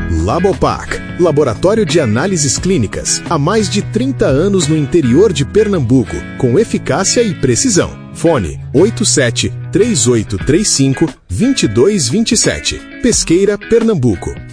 Labopac, Laboratório de Análises Clínicas, há mais de 30 anos no interior de Pernambuco, com eficácia e precisão. Fone 87-3835-2227. Pesqueira, Pernambuco.